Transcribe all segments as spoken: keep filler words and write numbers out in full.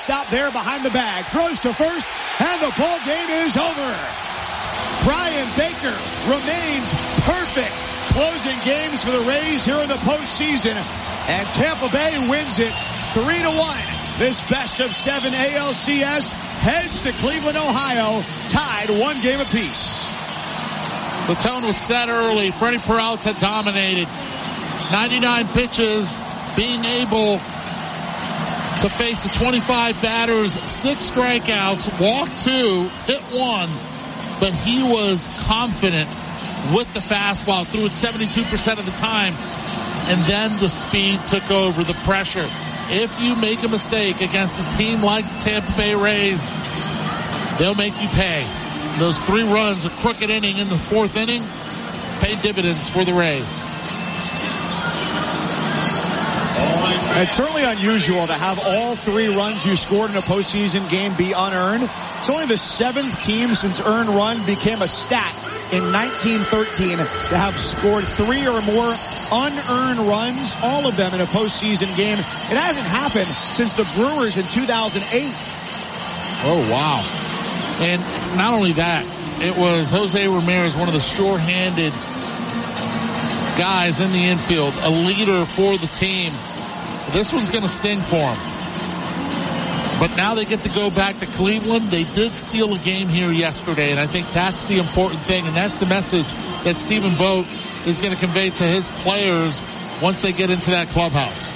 stop there behind the bag. Throws to first, and the ball game is over. Brian Baker remains perfect, closing games for the Rays here in the postseason. And Tampa Bay wins it three to one. This best of seven A L C S heads to Cleveland, Ohio, tied one game apiece. The tone was set early. Freddie Peralta dominated. ninety-nine pitches, being able to face the twenty-five batters, six strikeouts, walked two, hit one, but he was confident with the fastball, threw it seventy-two percent of the time, and then the speed took over, the pressure. If you make a mistake against a team like the Tampa Bay Rays, they'll make you pay. Those three runs, a crooked inning in the fourth inning, paid dividends for the Rays. It's certainly unusual to have all three runs you scored in a postseason game be unearned. It's only the seventh team since earned run became a stat in nineteen thirteen to have scored three or more unearned runs, all of them in a postseason game. It hasn't happened since the Brewers in two thousand eight. Oh, wow. And not only that, it was Jose Ramirez, one of the sure-handed guys in the infield, a leader for the team. This one's going to sting for him. But now they get to go back to Cleveland. They did steal a game here yesterday, and I think that's the important thing, and that's the message that Stephen Vogt is going to convey to his players once they get into that clubhouse.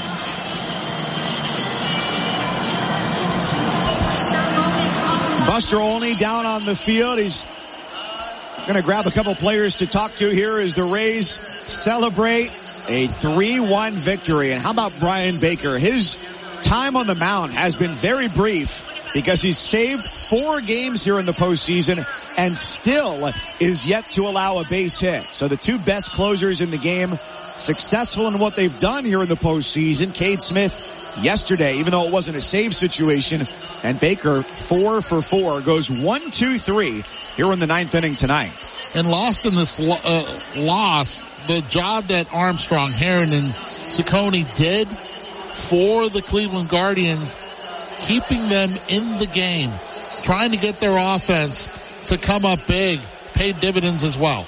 Buster Olney down on the field. He's going to grab a couple players to talk to here as the Rays celebrate a three one victory. And how about Brian Baker? His time on the mound has been very brief because he's saved four games here in the postseason and still is yet to allow a base hit. So the two best closers in the game, successful in what they've done here in the postseason. Cade Smith yesterday, even though it wasn't a save situation, and Baker four for four, goes one, two, three here in the ninth inning tonight. And lost in this uh, loss, the job that Armstrong, Heron, and Ciccone did for the Cleveland Guardians, keeping them in the game, trying to get their offense to come up big, paid dividends as well.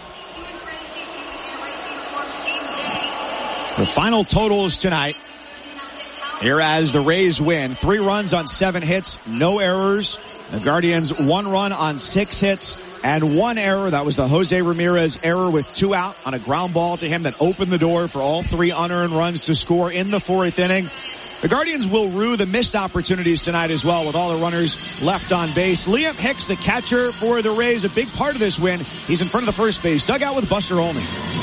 The final totals tonight, here as the Rays win. Three runs on seven hits, no errors. The Guardians one run on six hits and one error. That was the Jose Ramirez error with two out on a ground ball to him that opened the door for all three unearned runs to score in the fourth inning. The Guardians will rue the missed opportunities tonight as well with all the runners left on base. Liam Hicks, the catcher for the Rays, a big part of this win. He's in front of the first base dugout with Buster Olney.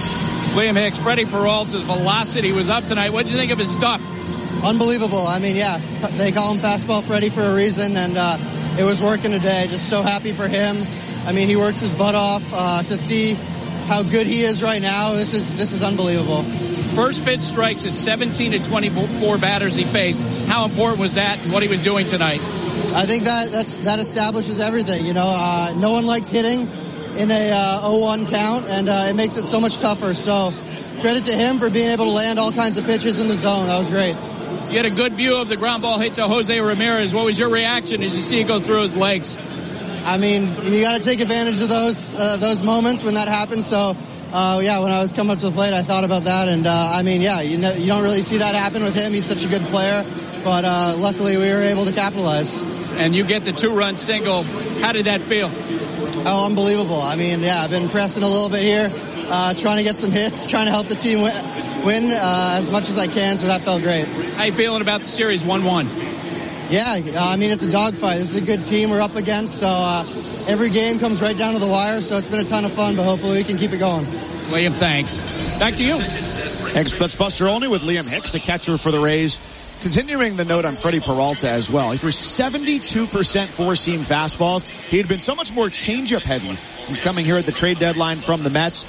Liam Hicks, Freddie Peralta's velocity was up tonight. What did you think of his stuff? Unbelievable. I mean, yeah, they call him Fastball Freddie for a reason, and uh, it was working today. Just so happy for him. I mean, he works his butt off. Uh, to see how good he is right now, this is this is unbelievable. First pitch strikes is seventeen to twenty-four batters he faced. How important was that and what he was doing tonight? I think that that's, that establishes everything. You know, uh, no one likes hitting in a uh, oh one count, and uh, it makes it so much tougher. So credit to him for being able to land all kinds of pitches in the zone. That was great. You had a good view of the ground ball hit to Jose Ramirez. What was your reaction as you see it go through his legs? I mean, you got to take advantage of those uh, those moments when that happens. So, uh, yeah, when I was coming up to the plate, I thought about that. And, uh, I mean, yeah, you know, you don't really see that happen with him. He's such a good player. But uh, luckily we were able to capitalize. And you get the two-run single. How did that feel? Oh, unbelievable. I mean, yeah, I've been pressing a little bit here, uh, trying to get some hits, trying to help the team win. win uh, as much as I can, so that felt great. How you feeling about the series one one? Yeah, I mean, it's a dogfight. This is a good team we're up against, so uh, every game comes right down to the wire, so it's been a ton of fun, but hopefully we can keep it going. Liam, thanks. Back to you. Thanks, that's Buster Olney with Liam Hicks, the catcher for the Rays. Continuing the note on Freddie Peralta as well. He threw seventy-two percent four-seam fastballs. He had been so much more changeup heavy since coming here at the trade deadline from the Mets.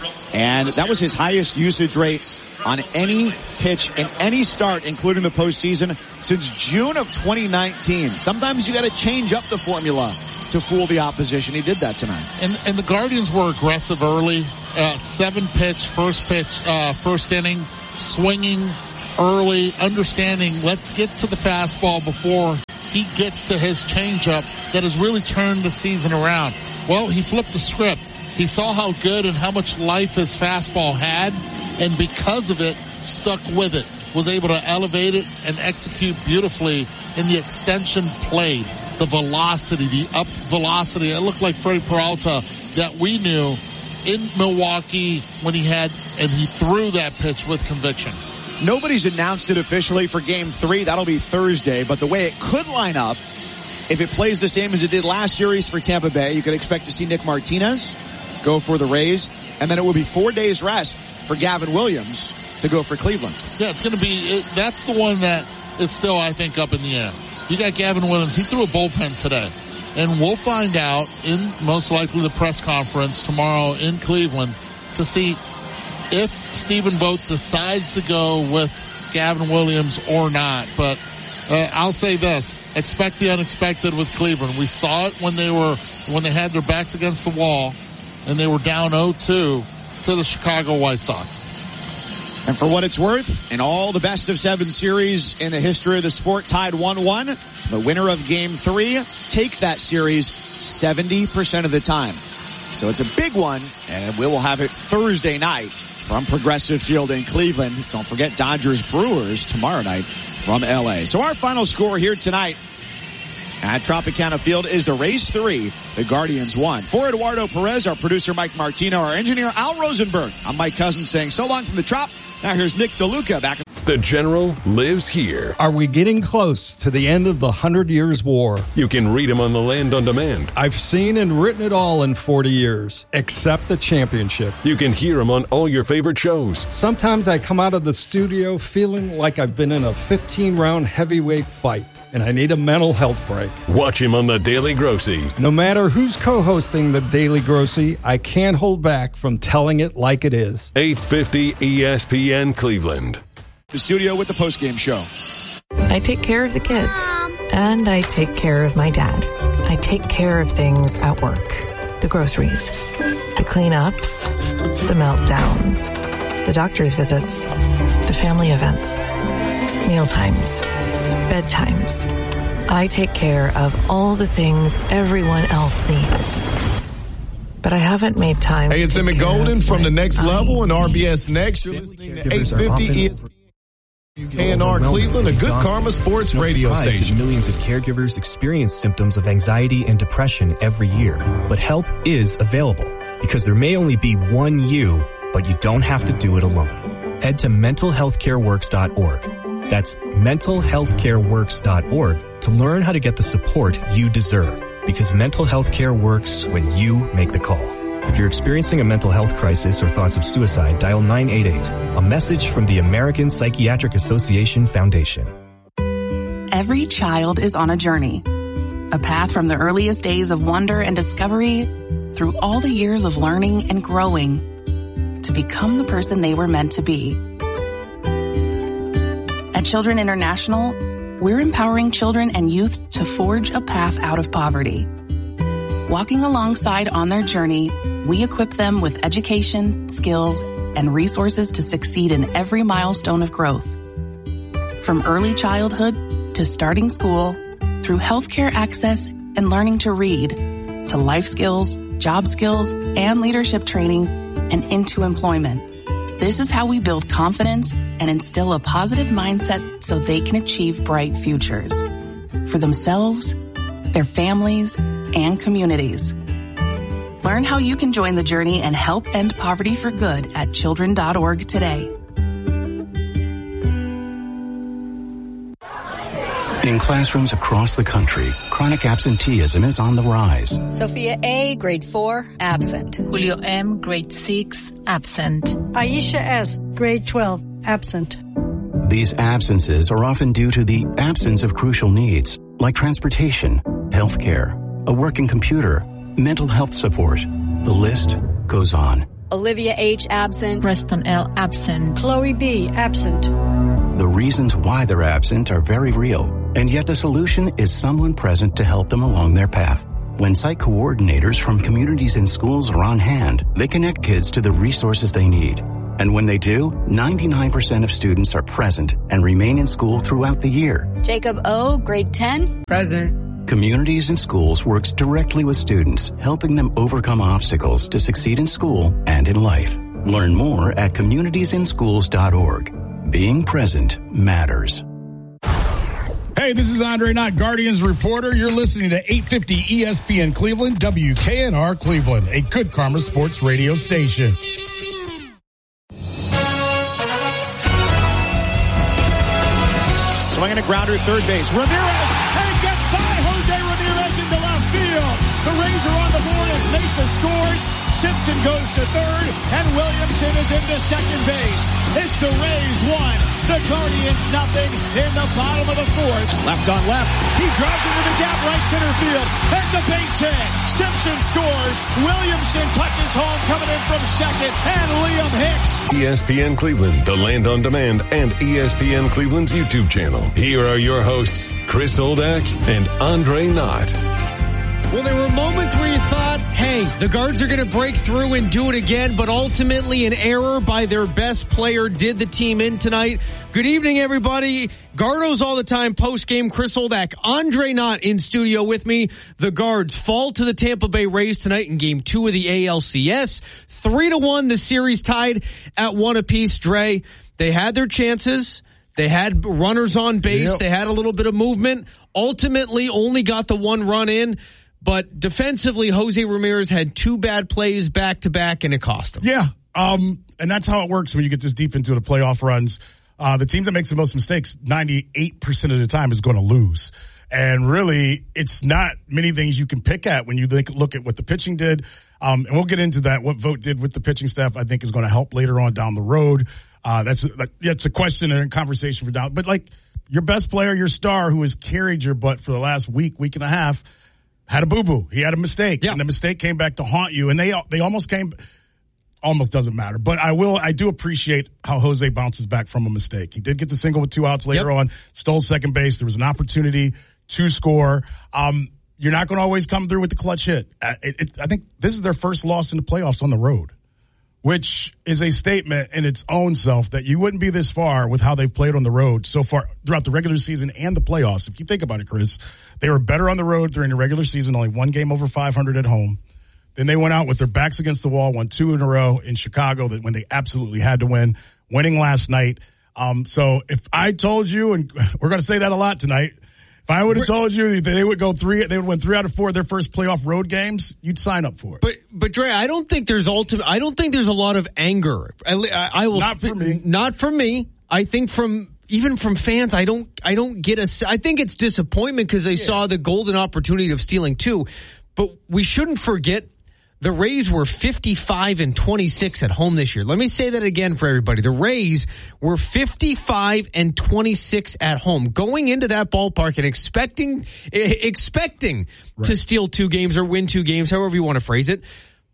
And that was his highest usage rate on any pitch in any start, including the postseason, since June of twenty nineteen. Sometimes you got to change up the formula to fool the opposition. He did that tonight. And, and the Guardians were aggressive early. Uh, seven pitch, first pitch, uh, first inning, swinging early, understanding, let's get to the fastball before he gets to his changeup that has really turned the season around? Well, he flipped the script. He saw how good and how much life his fastball had, and because of it, stuck with it. Was able to elevate it and execute beautifully in the extension play. The velocity, the up velocity. It looked like Freddie Peralta that we knew in Milwaukee when he had, and he threw that pitch with conviction. Nobody's announced it officially for game three. That'll be Thursday. But the way it could line up, if it plays the same as it did last series for Tampa Bay, you could expect to see Nick Martinez go for the Rays. And then it will be four days rest for Gavin Williams to go for Cleveland. Yeah, it's going to be, it, that's the one that is still, I think, up in the air. You got Gavin Williams. He threw a bullpen today. And we'll find out in most likely the press conference tomorrow in Cleveland to see if Stephen Vogt decides to go with Gavin Williams or not. But uh, I'll say this, expect the unexpected with Cleveland. We saw it when they were, when they had their backs against the wall and they were down oh two to the Chicago White Sox. And for what it's worth, in all the best of seven series in the history of the sport, tied one one, the winner of game three takes that series seventy percent of the time. So it's a big one, and we will have it Thursday night from Progressive Field in Cleveland. Don't forget Dodgers Brewers tomorrow night from L A. So our final score here tonight at Tropicana Field is the Rays three, the Guardians one. For Eduardo Perez, our producer Mike Martino, our engineer Al Rosenberg, I'm Mike Cousins saying so long from the Trop. Now here's Nick DeLuca back. The General lives here. Are we getting close to the end of the Hundred Years' War? You can read him on the Land on Demand. I've seen and written it all in forty years, except the championship. You can hear him on all your favorite shows. Sometimes I come out of the studio feeling like I've been in a fifteen-round heavyweight fight, and I need a mental health break. Watch him on The Daily Grossy. No matter who's co-hosting The Daily Grossy, I can't hold back from telling it like it is. eight fifty E S P N Cleveland. The studio with the postgame show. I take care of the kids, and I take care of my dad. I take care of things at work. The groceries, the cleanups, the meltdowns, the doctor's visits, the family events, mealtimes, bedtimes. I take care of all the things everyone else needs. But I haven't made time. Hey, it's Emmett Golden from The Next Level and R B S Next. You're listening to eight fifty E S P N K N R Cleveland, a Good Karma Sports radio station. Millions of caregivers experience symptoms of anxiety and depression every year. But help is available because there may only be one you, but you don't have to do it alone. Head to mental health care works dot org. That's mental health care works dot org to learn how to get the support you deserve. Because mental health care works when you make the call. If you're experiencing a mental health crisis or thoughts of suicide, dial nine eight eight. A message from the American Psychiatric Association Foundation. Every child is on a journey. A path from the earliest days of wonder and discovery through all the years of learning and growing to become the person they were meant to be. At Children International, we're empowering children and youth to forge a path out of poverty. Walking alongside on their journey, we equip them with education, skills, and resources to succeed in every milestone of growth. From early childhood to starting school, through healthcare access and learning to read, to life skills, job skills, and leadership training, and into employment. This is how we build confidence and instill a positive mindset so they can achieve bright futures for themselves, their families, and communities. Learn how you can join the journey and help end poverty for good at children dot org today. In classrooms across the country, chronic absenteeism is on the rise. Sophia A., grade four, absent. Julio M., grade six, absent. Aisha S., grade twelve, absent. These absences are often due to the absence of crucial needs, like transportation, health care, a working computer, mental health support. The list goes on. Olivia H., absent. Preston L., absent. Chloe B., absent. The reasons why they're absent are very real, and yet the solution is someone present to help them along their path. When site coordinators from communities and schools are on hand, they connect kids to the resources they need. And when they do, ninety-nine percent of students are present and remain in school throughout the year. Jacob O., grade ten. Present. Communities in Schools works directly with students, helping them overcome obstacles to succeed in school and in life. Learn more at communities in schools dot org. Being present matters. Hey, this is Andre Knott, Guardians reporter. You're listening to eight fifty E S P N Cleveland, W K N R Cleveland, a Good Karma Sports radio station. Swinging a grounder, third base. Ramirez, and it gets by Jose Ramirez into left field. The Rays are on the board as Mesa scores. Simpson goes to third, and Williamson is into second base. It's the Rays one, the Guardians nothing in the bottom of the fourth. Left on left, he drives into the gap, right center field. That's a base hit. Simpson scores. Williamson touches home, coming in from second, and Liam Hicks. E S P N Cleveland, the Land on Demand, and E S P N Cleveland's YouTube channel. Here are your hosts, Chris Oldak and Andre Knott. Well, there were moments where you thought, hey, the Guards are going to break through and do it again, but ultimately an error by their best player did the team in tonight. Good evening, everybody. Gardos all the time, post-game, Chris Oldak, Andre Knott in studio with me. The Guards fall to the Tampa Bay Rays tonight in game two of the A L C S. Three to one, the series tied at one apiece. Dre, they had their chances. They had runners on base. Yep. They had a little bit of movement. Ultimately, only got the one run in. But defensively, Jose Ramirez had two bad plays back-to-back, and it cost him. Yeah, um, and that's how it works when you get this deep into the playoff runs. Uh, the team that makes the most mistakes, ninety-eight percent of the time, is going to lose. And really, it's not many things you can pick at when you look at what the pitching did. Um, and we'll get into that. What Vogt did with the pitching staff, I think, is going to help later on down the road. Uh, that's a, that's a question and a conversation for down. But, like, your best player, your star, who has carried your butt for the last week, week and a half, had a boo-boo. He had a mistake, yeah. And the mistake came back to haunt you. And they they almost came – almost doesn't matter. But I will – I do appreciate how Jose bounces back from a mistake. He did get the single with two outs later yep. on, stole second base. There was an opportunity to score. Um, you're not going to always come through with the clutch hit. It, it, I think this is their first loss in the playoffs on the road, which is a statement in its own self that you wouldn't be this far with how they've played on the road so far throughout the regular season and the playoffs. If you think about it, Chris, they were better on the road during the regular season, only one game over five hundred at home. Then they went out with their backs against the wall, won two in a row in Chicago that when they absolutely had to win, winning last night. Um, so if I told you, and we're going to say that a lot tonight, if I would have told you that they would go three, they would win three out of four of their first playoff road games, you'd sign up for it. But, but Dre, I don't think there's ultimate. I don't think there's a lot of anger. I, I, I will not sp- for me. Not from me. I think from even from fans. I don't. I don't get a. I think it's disappointment because they yeah. saw the golden opportunity of stealing two. But we shouldn't forget. The Rays were fifty-five and twenty-six at home this year. Let me say that again for everybody. The Rays were fifty-five and twenty-six at home, going into that ballpark and expecting expecting right. to steal two games or win two games, however you want to phrase it.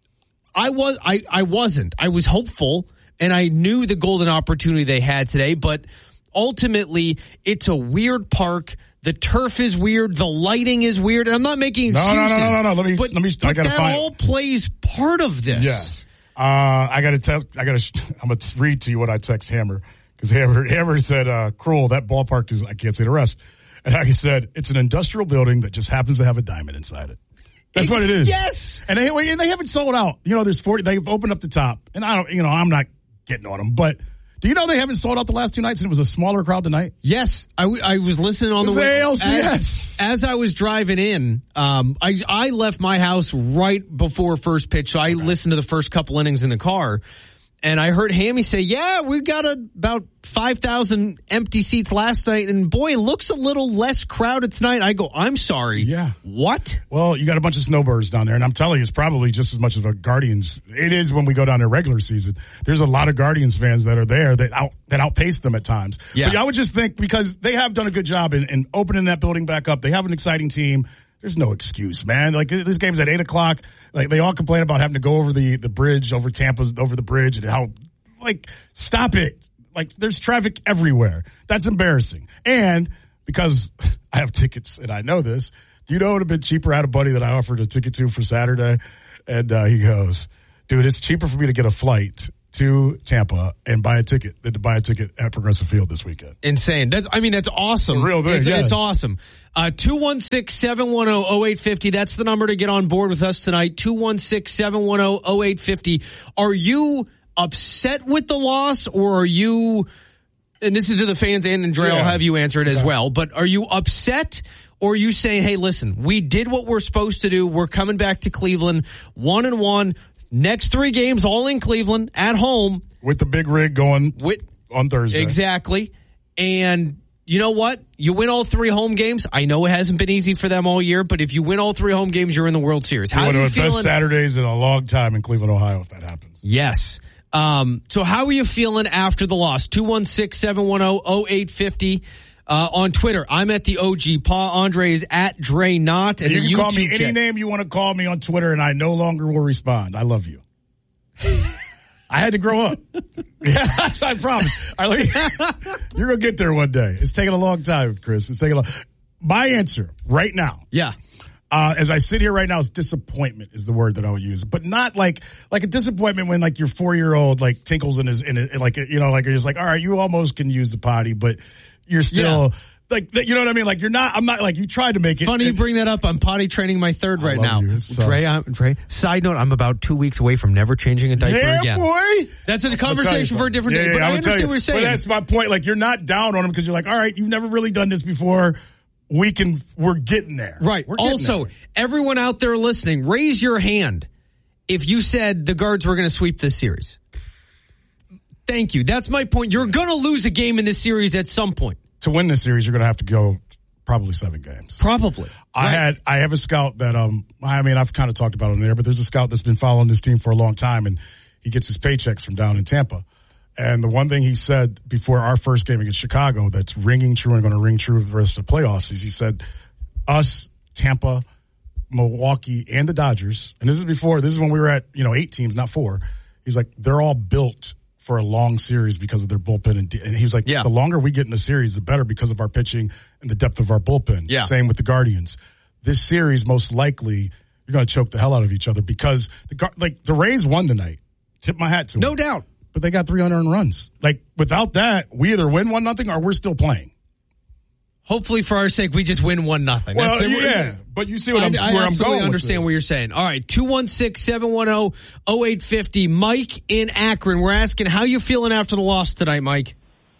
I was I, I wasn't. I was hopeful, and I knew the golden opportunity they had today, but ultimately it's a weird park. The turf is weird. The lighting is weird. And I'm not making excuses. No, no, no, no, no. Let me, but, let me, but I gotta that find all plays part of this. Yes. Uh, I gotta tell, I gotta, I'm gonna read to you what I text Hammer. Cause Hammer, Hammer said, uh, Cruel, that ballpark is, I can't say the rest. And I said, it's an industrial building that just happens to have a diamond inside it. That's it's, what it is. Yes. And they, and they haven't sold out. You know, there's forty, they've opened up the top. And I don't, you know, I'm not getting on them, but do you know they haven't sold out the last two nights and it was a smaller crowd tonight? Yes. I, w- I was listening on the way. A L C S. As, as I was driving in, um, I, I left my house right before first pitch, so I okay. listened to the first couple innings in the car. And I heard Hammy say, yeah, we got a, about five thousand empty seats last night. And, boy, it looks a little less crowded tonight. I go, I'm sorry. Yeah. What? Well, you got a bunch of snowbirds down there. And I'm telling you, it's probably just as much of a Guardians. It is when we go down there regular season. There's a lot of Guardians fans that are there that out that outpace them at times. Yeah. But I would just think because they have done a good job in, in opening that building back up. They have an exciting team. There's no excuse, man. Like, this game's at eight o'clock. Like, they all complain about having to go over the, the bridge, over Tampa's, over the bridge, and how, like, stop it. Like, there's traffic everywhere. That's embarrassing. And because I have tickets, and I know this, you know it would have been cheaper. I had a buddy that I offered a ticket to for Saturday, and uh, he goes, dude, it's cheaper for me to get a flight to Tampa and buy a ticket than to buy a ticket at Progressive Field this weekend. Insane. That's, I mean, that's awesome. The real thing, it's, yes. it's awesome. Uh, two one six, seven one zero, zero eight five zero. That's the number to get on board with us tonight. two one six, seven one zero, zero eight five zero. Are you upset with the loss, or are you, and this is to the fans and Andre, yeah. I'll have you answer it as well, but are you upset, or are you saying, hey, listen, we did what we're supposed to do. We're coming back to Cleveland, one and one. Next three games, all in Cleveland, at home. With the big rig going with, on Thursday. Exactly. And you know what? You win all three home games. I know it hasn't been easy for them all year, but if you win all three home games, you're in the World Series. How one are you of the feeling? Best Saturdays in a long time in Cleveland, Ohio, if that happens. Yes. Um, so how are you feeling after the loss? two one six, seven one zero, zero eight five zero. Uh, on Twitter, I'm at the O G Pa. Andre is at Dre Knott. And you the can YouTube call me any chat. name you want to call me on Twitter, and I no longer will respond. I love you. I had to grow up. Yeah, I promise. I, you're going to get there one day. It's taking a long time, Chris. It's taking a long. My answer right now. Yeah. Uh, as I sit here right now, is disappointment is the word that I would use, but not like like a disappointment when like your four year old like tinkles in his in it, like you know like you're just like, all right, you almost can use the potty, but you're still. Yeah. Like, you know what I mean? Like, you're not, I'm not, like, you tried to make it. Funny you bring that up. I'm potty training my third right now. You, so. Dre, I'm, Dre, side note, I'm about two weeks away from never changing a diaper yeah, again. boy. That's a conversation for a different yeah, day, yeah, but I I understand you. what you're saying. But that's my point. Like, you're not down on them because you're like, all right, you've never really done this before. We can, we're getting there. Right. We're getting also, there. Everyone out there listening, raise your hand if you said the Guards were going to sweep this series. Thank you. That's my point. You're going to lose a game in this series at some point. To win this series, you're going to have to go probably seven games. Probably. I right. had, I have a scout that, um, I mean, I've kind of talked about it there, but there's a scout that's been following this team for a long time, and he gets his paychecks from down in Tampa. And the one thing he said before our first game against Chicago that's ringing true and going to ring true for the rest of the playoffs is he said, us, Tampa, Milwaukee, and the Dodgers, and this is before, this is when we were at, you know, eight teams, not four. He's like, they're all built for a long series because of their bullpen. And, and he was like, yeah. the longer we get in a series, the better because of our pitching and the depth of our bullpen. Yeah. Same with the Guardians. This series, most likely, you're going to choke the hell out of each other because the like the Rays won tonight. Tip my hat to them. No doubt. But they got three hundred runs. Like, without that, we either win one nothing or we're still playing. Hopefully, for our sake, we just win one nothing. Well, That's yeah, but you see what I'm, I, where I I'm going. I understand with what you're saying. All right, two one six, seven one zero, zero eight five zero. Mike in Akron. We're asking, how you feeling after the loss tonight, Mike?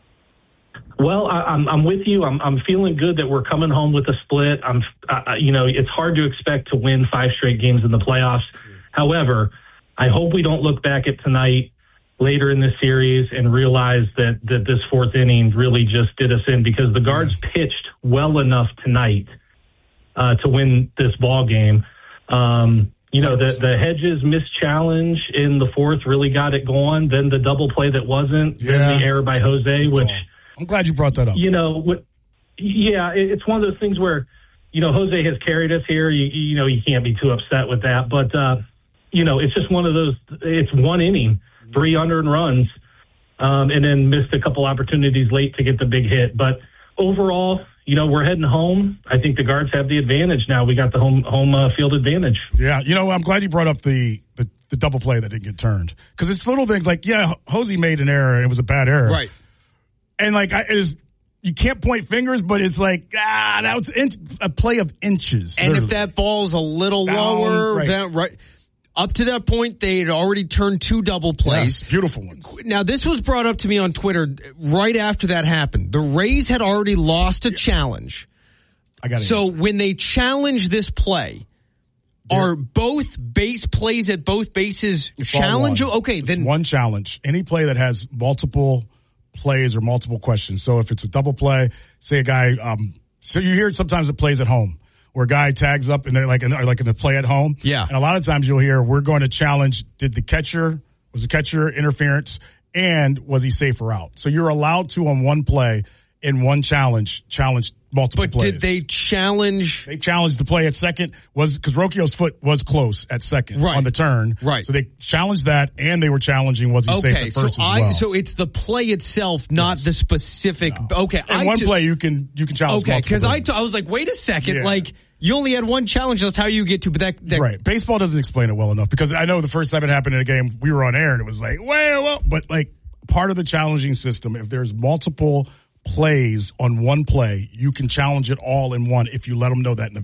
Well, I, I'm I'm with you. I'm I'm feeling good that we're coming home with a split. I'm, uh, you know, it's hard to expect to win five straight games in the playoffs. However, I hope we don't look back at tonight later in this series and realize that, that this fourth inning really just did us in because the Guards pitched well enough tonight uh, to win this ball game. Um, you know, the, the Hedges missed challenge in the fourth really got it going. Then the double play that wasn't, yeah. then the error by Jose, which... I'm glad you brought that up. You know, what, yeah, it's one of those things where, you know, Jose has carried us here. You, you know, you can't be too upset with that. But, uh, you know, it's just one of those, it's one inning. three hundred runs, um, and then missed a couple opportunities late to get the big hit. But overall, you know, we're heading home. I think the Guards have the advantage now. We got the home home uh, field advantage. Yeah, you know, I'm glad you brought up the, the, the double play that didn't get turned. Because it's little things like, yeah, Jose made an error, and it was a bad error. Right. And, like, I, it is, you can't point fingers, but it's like, ah, that was inch, a play of inches. And literally. If that ball's a little Down, lower, right. down, right. Up to that point, they had already turned two double plays. Yes, beautiful ones. Now, this was brought up to me on Twitter right after that happened. The Rays had already lost a yeah. challenge. I got it. So answer. when they challenge this play, They're, are both base plays at both bases challenge? Okay, it's then one challenge. Any play that has multiple plays or multiple questions. So if it's a double play, say a guy. Um, so you hear it sometimes it plays at home. Where a guy tags up and they're like, in, like in the play at home. Yeah. And a lot of times you'll hear, we're going to challenge, did the catcher, was the catcher interference, and was he safe or out? So you're allowed to, on one play, in one challenge, challenged multiple but plays. did they challenge? They challenged the play at second was because Rocchio's foot was close at second Right. on the turn. Right. So they challenged that, and they were challenging was he safe Okay, at so first as I well. so it's the play itself, not the specific. Okay, in I one ju- play you can you can challenge. Okay, because I, because t- I was like, wait a second, Yeah. like you only had one challenge. That's how you get to. But that, that right. Baseball doesn't explain it well enough because I know the first time it happened in a game we were on air and it was like, well, well, but like part of the challenging system, if there's multiple plays on one play, you can challenge it all in one if you let them know that in the